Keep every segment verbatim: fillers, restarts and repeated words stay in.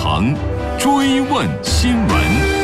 堂，追问新闻。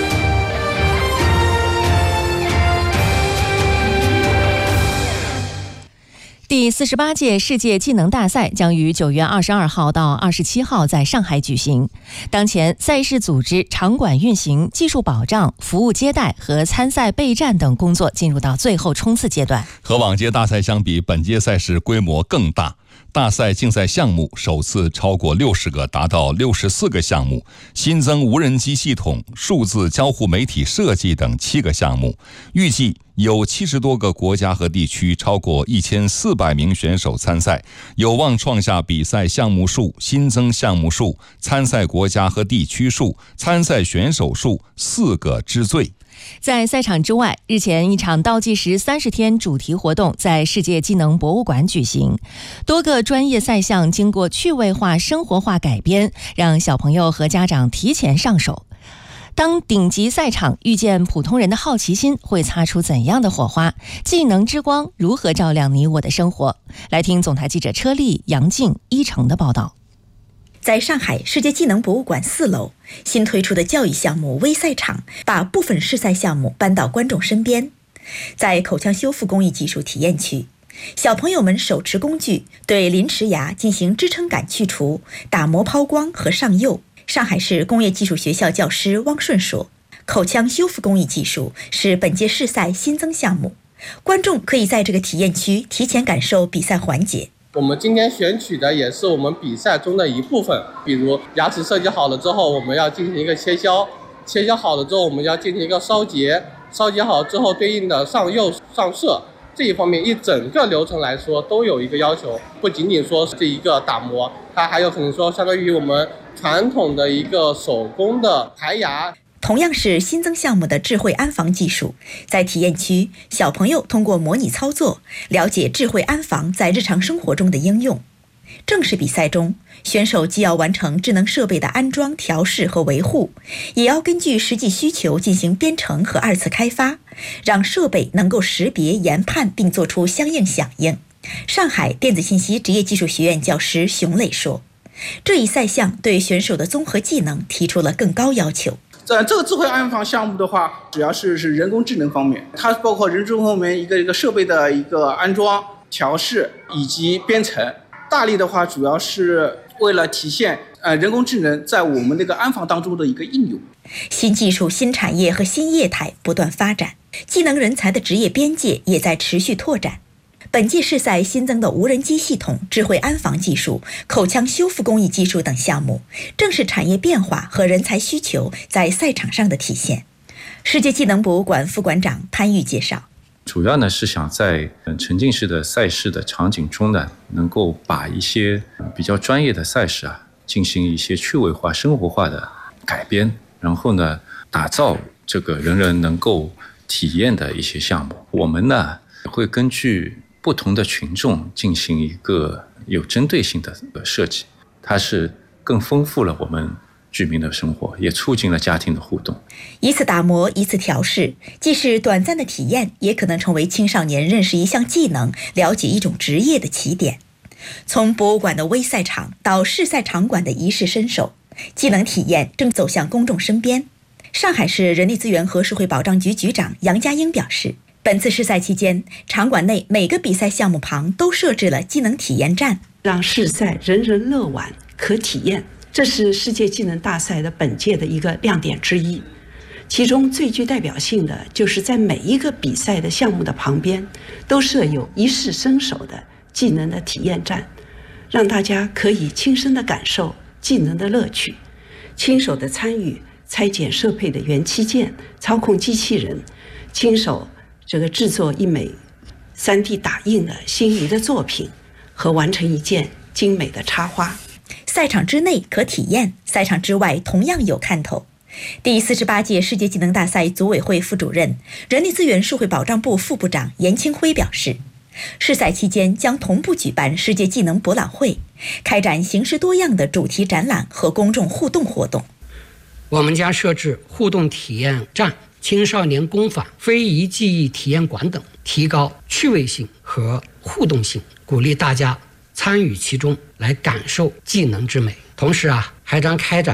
第四十八届世界技能大赛将于九月二十二号到二十七号在上海举行。当前，赛事组织、场馆运行、技术保障、服务接待和参赛备战等工作进入到最后冲刺阶段。 和往届大赛相比，本届赛事规模更大。大赛竞赛项目首次超过六十个，达到六十四个项目，新增无人机系统、数字交互媒体设计等七个项目。预计有七十多个国家和地区，超过一千四百名选手参赛，有望创下比赛项目数、新增项目数、参赛国家和地区数、参赛选手数四个之最。 在赛场之外，日前一场倒计时三十天主题活动在世界技能博物馆举行，多个专业赛项经过趣味化、生活化改编，让小朋友和家长提前上手。当顶级赛场遇见普通人的好奇心，会擦出怎样的火花？技能之光如何照亮你我的生活？来听总台记者车丽、杨静、一成的报道。 在上海世界技能博物馆四楼，新推出的教育项目微赛场把部分试赛项目搬到观众身边。在口腔修复工艺技术体验区，小朋友们手持工具对临池牙进行支撑感去除、打磨抛光和上釉。上海市工业技术学校教师汪顺说，口腔修复工艺技术是本届试赛新增项目，观众可以在这个体验区提前感受比赛环节。 我们今天选取的也是我们比赛中的一部分，比如牙齿设计好了之后，我们要进行一个切削，切削好了之后，我们要进行一个烧结，烧结好之后对应的上釉、上色，这一方面一整个流程来说都有一个要求，不仅仅说是这一个打磨，它还有可能说相当于我们传统的一个手工的排牙。 同样是新增项目的智慧安防技术，在体验区，小朋友通过模拟操作，了解智慧安防在日常生活中的应用。正式比赛中，选手既要完成智能设备的安装、调试和维护，也要根据实际需求进行编程和二次开发，让设备能够识别、研判并做出相应响应。上海电子信息职业技术学院教师熊磊说，这一赛项对选手的综合技能提出了更高要求。 在这个智慧安防项目的话，主要是是人工智能方面，它包括人工方面一个一个设备的一个安装、调试以及编程。大力的话，主要是为了体现呃人工智能在我们这个安防当中的一个应用。 新技术、新产业和新业态不断发展，技能人才的职业边界也在持续拓展。本届试赛新增的无人机系统、智慧安防技术、口腔修复工艺技术等项目，正是产业变化和人才需求在赛场上的体现。世界技能博物馆副馆长潘玉介绍， 主要呢是想在沉浸式的赛事的场景中呢，能够把一些比较专业的赛事啊，进行一些趣味化、生活化的改编，然后呢，打造这个人人能够体验的一些项目。我们呢会根据不同的群众进行一个有针对性的设计，它是更丰富了我们居民的生活，也促进了家庭的互动。 一次打磨，一次调试，既是短暂的体验，也可能成为青少年认识一项技能、了解一种职业的起点。从博物馆的微赛场到试赛场馆的一试身手，技能体验正走向公众身边。上海市人力资源和社会保障局局长杨家英表示，本次试赛期间，场馆内每个比赛项目旁都设置了技能体验站， 让试赛人人乐玩可体验，这是世界技能大赛的本届的一个亮点之一。其中最具代表性的就是在每一个比赛的项目的旁边都设有一试身手的技能的体验站，让大家可以亲身的感受技能的乐趣，亲手的参与拆解设备的元器件，操控机器人，亲手这个制作一枚 三 D 打印的心仪的作品和完成一件精美的插花。 赛场之内可体验，赛场之外同样有看头。第四十八届世界技能大赛组委会副主任、人力资源社会保障部副部长严清辉表示，试赛期间将同步举办世界技能博览会，开展形式多样的主题展览和公众互动活动。 我们将设置互动体验站、青少年工坊、非遗技艺体验馆等，提高趣味性和互动性，鼓励大家参与其中，来感受技能之美。同时啊，还将开展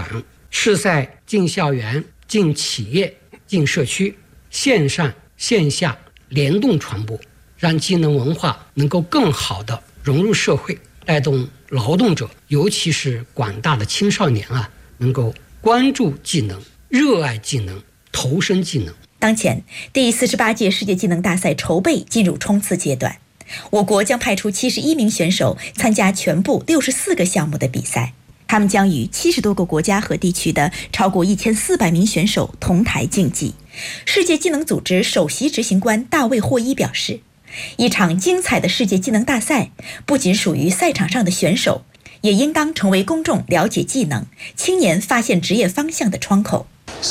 市赛进校园、进企业、进社区，线上线下联动传播，让技能文化能够更好地融入社会，带动劳动者，尤其是广大的青少年啊，能够关注技能、热爱技能、投身技能。 当前，第四十八届世界技能大赛筹备进入冲刺阶段，我国将派出七十一名选手参加全部六十四个项目的比赛，他们将与七十多个国家和地区的超过一千四百名选手同台竞技。世界技能组织首席执行官大卫·霍伊表示，一场精彩的世界技能大赛不仅属于赛场上的选手，也应当成为公众了解技能、青年发现职业方向的窗口。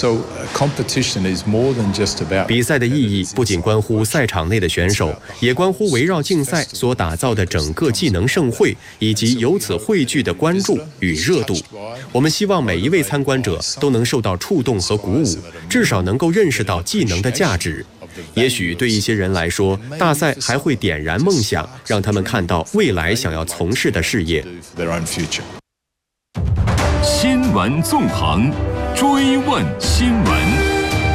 比赛的意义不仅关乎赛场内的选手，也关乎围绕竞赛所打造的整个技能盛会以及由此汇聚的关注与热度。我们希望每一位参观者都能受到触动和鼓舞，至少能够认识到技能的价值。也许对一些人来说，大赛还会点燃梦想，让他们看到未来想要从事的事业。 新闻纵横，追问新闻。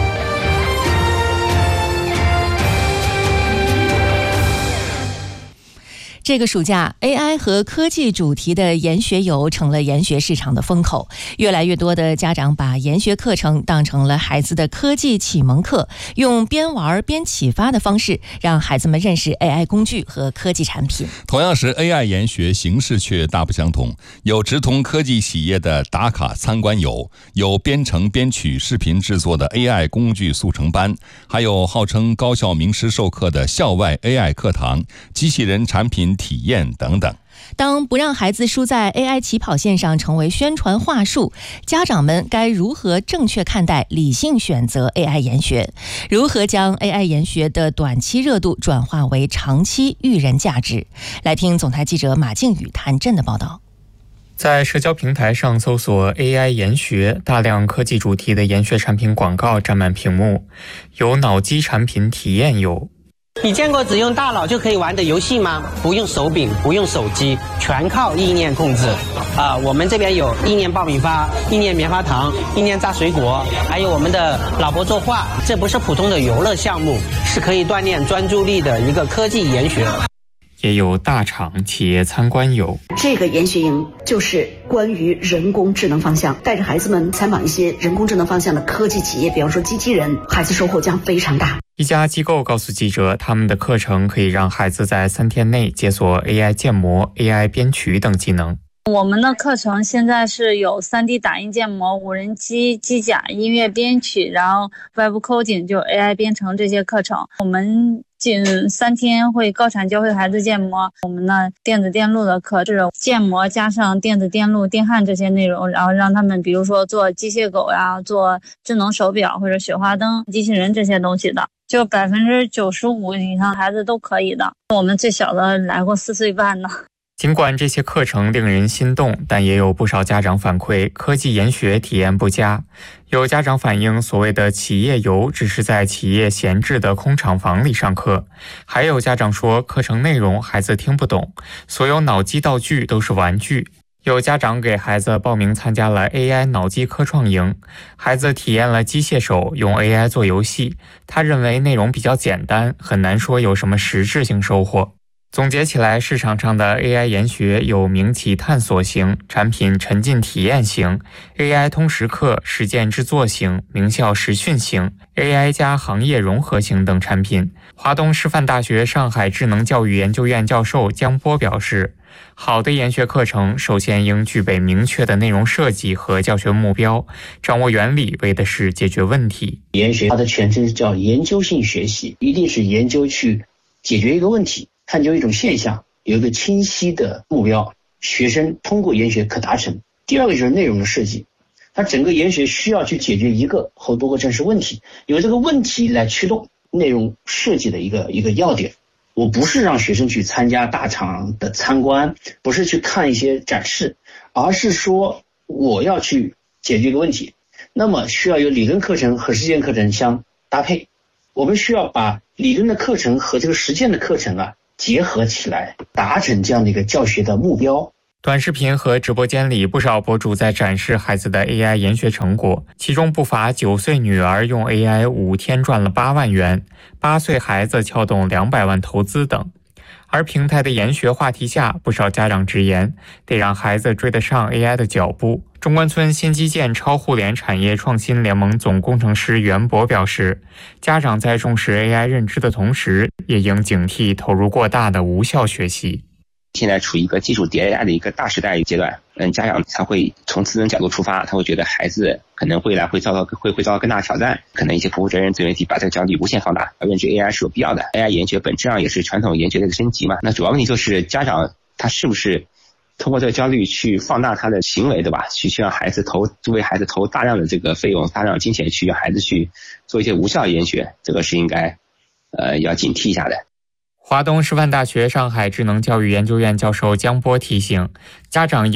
这个暑假 A I 和科技主题的研学游成了研学市场的风口，越来越多的家长把研学课程当成了孩子的科技启蒙课，用边玩边启发的方式让孩子们认识 A I 工具和科技产品。 同样是 A I 研学，形式却大不相同，有直通科技企业的打卡参观游，有编程编曲视频制作的 A I 工具速成班，还有号称高校名师授课的校外 A I 课堂、机器人产品体验等等。 当不让孩子输在 A I 起跑线上成为宣传话术，家长们该如何正确看待、理性选择 A I 研学？如何将 A I 研学的短期热度转化为长期育人价值？来听总台记者马靖宇、谭震的报道。 在社交平台上搜索 A I 研学，大量科技主题的研学产品广告占满屏幕，有脑机产品体验游。 你见过只用大脑就可以玩的游戏吗？不用手柄，不用手机，全靠意念控制。啊、呃，我们这边有意念爆米花、意念棉花糖、意念炸水果，还有我们的老婆作画。这不是普通的游乐项目，是可以锻炼专注力的一个科技研学。 也有大厂企业参观游。 这个研学营就是关于人工智能方向，带着孩子们参访一些人工智能方向的科技企业，比方说机器人，孩子收获将非常大。 一家机构告诉记者，他们的课程可以让孩子在三天内解锁 A I 建模、A I 编曲等技能。 我们的课程现在是有 三 D 打印建模、无人机、机甲、音乐编曲，然后 Web Coding 就 A I 编程这些课程。我们近三天会高产教会孩子建模，我们呢电子电路的课，这种建模加上电子电路、电焊这些内容，然后让他们比如说做机械狗呀、做智能手表或者雪花灯、机器人这些东西的，就百分之九十五以上孩子都可以的。我们最小的来过四岁半呢。 尽管这些课程令人心动，但也有不少家长反馈科技研学体验不佳。有家长反映，所谓的企业游只是在企业闲置的空厂房里上课。还有家长说，课程内容孩子听不懂，所有脑机道具都是玩具。有家长给孩子报名参加了 A I 脑机科创营，孩子体验了机械手用 A I 做游戏，他认为内容比较简单，很难说有什么实质性收获。总结起来，市场上的 A I 研学有民企探索型、产品沉浸体验型、A I 通识课、实践制作型、名校实训型、A I 加行业融合型等产品。华东师范大学上海智能教育研究院教授江波表示，好的研学课程首先应具备明确的内容设计和教学目标，掌握原理为的是解决问题。 研学它的全称叫研究性学习，一定是研究去解决一个问题，探究一种现象，有一个清晰的目标，学生通过研学可达成。第二个就是内容的设计，它整个研学需要去解决一个或多个真实问题，由这个问题来驱动内容设计的一个一个要点。我不是让学生去参加大厂的参观，不是去看一些展示，而是说我要去解决一个问题，那么需要有理论课程和实践课程相搭配。我们需要把理论的课程和这个实践的课程啊结合起来，达成这样的一个教学的目标。 短视频和直播间里，不少博主在展示孩子的 A I 研学成果，其中不乏九岁女儿用 A I 五天赚了八万元，八岁孩子撬动两百万投资等。而平台的研学话题下，不少家长直言，得让孩子追得上 A I 的脚步。中关村新基建超互联产业创新联盟总工程师袁博表示，家长在重视 A I 认知的同时，也应警惕投入过大的无效学习。 现在处于一个技术迭代的一个大时代阶段，嗯，家长他会从自身角度出发，他会觉得孩子可能未来会遭到会会遭到更大的挑战，可能一些不负责任自媒体把这个焦虑无限放大，认知 A I 是有必要的 ，A I 研学本质上也是传统研学的一个升级嘛。那主要问题就是家长他是不是通过这个焦虑去放大他的行为，对吧？去去让孩子投为孩子投大量的这个费用、大量的金钱，去让孩子去做一些无效研学，这个是应该呃要警惕一下的。 华东师范大学上海智能教育研究院教授江波提醒，家长